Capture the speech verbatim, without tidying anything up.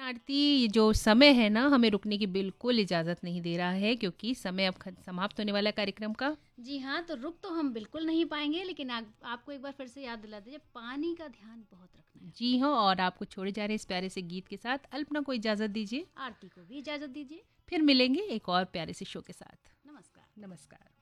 आरती, जो समय है ना हमें रुकने की बिल्कुल इजाज़त नहीं दे रहा है, क्योंकि समय अब खत समाप्त होने वाला है कार्यक्रम का। जी हाँ, तो रुक तो हम बिल्कुल नहीं पाएँगे, लेकिन आप आपको एक बार फिर से याद दिला दीजिए, पानी का ध्यान बहुत रखना है। जी हाँ, और आपको छोड़े जा रहे इस प्यारे से गीत के साथ अल्पना को इजाज़त दीजिए। आरती को भी इजाज़त दीजिए। फिर मिलेंगे एक और प्यारे से शो के साथ। नमस्कार। नमस्कार।